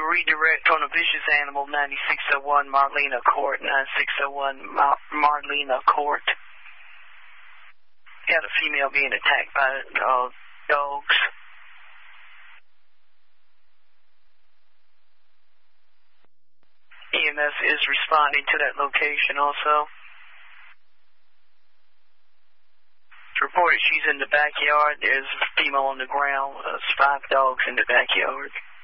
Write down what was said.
redirect on a vicious animal, 9601 Marlena Court, 9601 Marlena Court. Got a female being attacked by dogs. EMS is responding to that location also. It's reported she's in the backyard. There's a female on the ground. There's 5 dogs in the backyard.